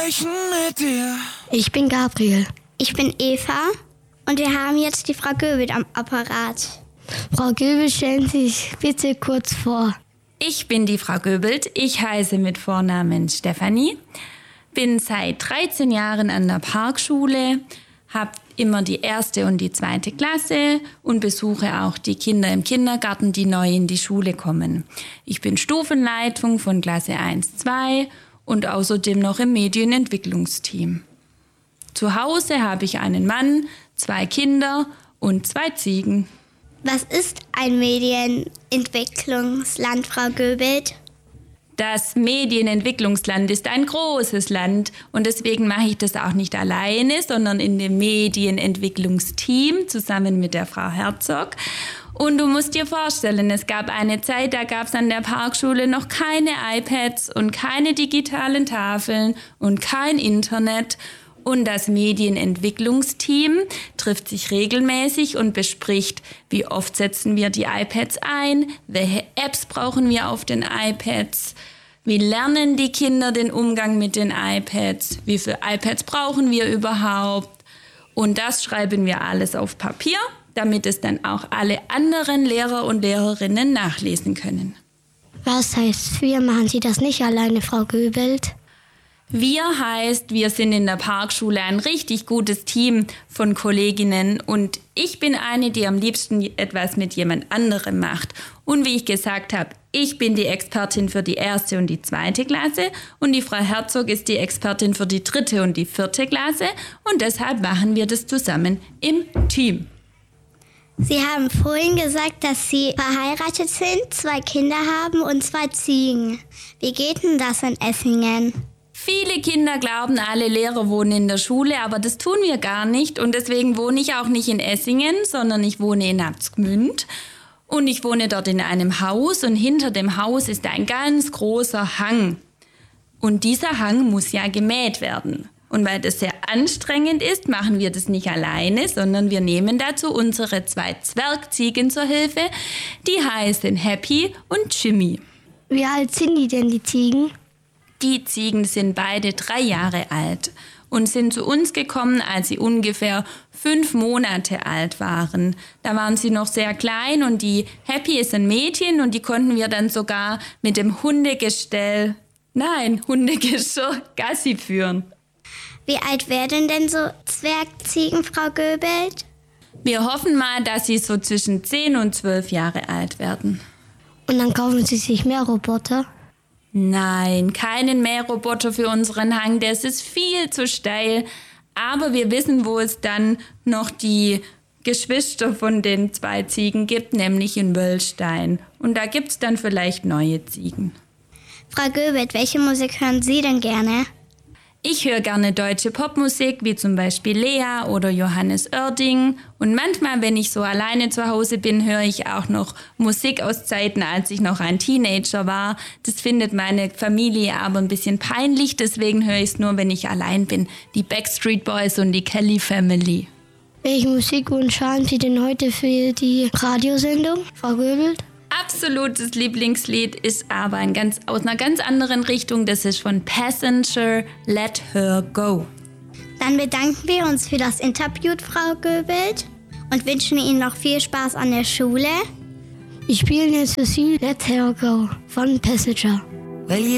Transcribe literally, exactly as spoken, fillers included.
sprechen mit dir. Ich bin Gabriel. Ich bin Eva und wir haben jetzt die Frau Göbelt am Apparat. Frau Göbelt, stellen Sie sich bitte kurz vor. Ich bin die Frau Göbelt. Ich heiße mit Vornamen Stefanie, bin seit dreizehn Jahren an der Parkschule, habe immer die erste und die zweite Klasse und besuche auch die Kinder im Kindergarten, die neu in die Schule kommen. Ich bin Stufenleitung von Klasse eins, zwei und außerdem noch im Medienentwicklungsteam. Zu Hause habe ich einen Mann, zwei Kinder und zwei Ziegen. Was ist ein Medienentwicklungsland, Frau Göbelt? Das Medienentwicklungsland ist ein großes Land und deswegen mache ich das auch nicht alleine, sondern in dem Medienentwicklungsteam zusammen mit der Frau Herzog. Und du musst dir vorstellen, es gab eine Zeit, da gab es an der Parkschule noch keine iPads und keine digitalen Tafeln und kein Internet. Und das Medienentwicklungsteam trifft sich regelmäßig und bespricht, wie oft setzen wir die iPads ein, welche Apps brauchen wir auf den iPads, wie lernen die Kinder den Umgang mit den iPads, wie viele iPads brauchen wir überhaupt. Und das schreiben wir alles auf Papier, damit es dann auch alle anderen Lehrer und Lehrerinnen nachlesen können. Was heißt wir? Machen Sie das nicht alleine, Frau Göbelt? Wir heißt, wir sind in der Parkschule ein richtig gutes Team von Kolleginnen und ich bin eine, die am liebsten etwas mit jemand anderem macht. Und wie ich gesagt habe, ich bin die Expertin für die erste und die zweite Klasse und die Frau Herzog ist die Expertin für die dritte und die vierte Klasse und deshalb machen wir das zusammen im Team. Sie haben vorhin gesagt, dass Sie verheiratet sind, zwei Kinder haben und zwei Ziegen. Wie geht denn das in Essingen? Viele Kinder glauben, alle Lehrer wohnen in der Schule, aber das tun wir gar nicht. Und deswegen wohne ich auch nicht in Essingen, sondern ich wohne in Abtsgmünd. Und ich wohne dort in einem Haus und hinter dem Haus ist ein ganz großer Hang. Und dieser Hang muss ja gemäht werden. Und weil das sehr anstrengend ist, machen wir das nicht alleine, sondern wir nehmen dazu unsere zwei Zwergziegen zur Hilfe. Die heißen Happy und Jimmy. Wie alt sind die denn, die Ziegen? Die Ziegen sind beide drei Jahre alt und sind zu uns gekommen, als sie ungefähr fünf Monate alt waren. Da waren sie noch sehr klein und die Happy ist ein Mädchen und die konnten wir dann sogar mit dem Hundegestell, nein, Hundegeschirr Gassi führen. Wie alt werden denn so Zwergziegen, Frau Göbelt? Wir hoffen mal, dass sie so zwischen zehn und zwölf Jahre alt werden. Und dann kaufen Sie sich mehr Roboter? Nein, keinen Mähroboter für unseren Hang, das ist viel zu steil. Aber wir wissen, wo es dann noch die Geschwister von den zwei Ziegen gibt, nämlich in Wöllstein. Und da gibt es dann vielleicht neue Ziegen. Frau Göbelt, welche Musik hören Sie denn gerne? Ich höre gerne deutsche Popmusik, wie zum Beispiel Lea oder Johannes Oerding. Und manchmal, wenn ich so alleine zu Hause bin, höre ich auch noch Musik aus Zeiten, als ich noch ein Teenager war. Das findet meine Familie aber ein bisschen peinlich, deswegen höre ich es nur, wenn ich allein bin. Die Backstreet Boys und die Kelly Family. Welchen Musikwunsch haben Sie denn heute für die Radiosendung, Frau Göbelt? Absolutes Lieblingslied ist aber ein ganz, aus einer ganz anderen Richtung. Das ist von Passenger, Let Her Go. Dann bedanken wir uns für das Interview, Frau Göbelt, und wünschen Ihnen noch viel Spaß an der Schule. Ich spiele jetzt für Sie Let Her Go von Passenger. Well, you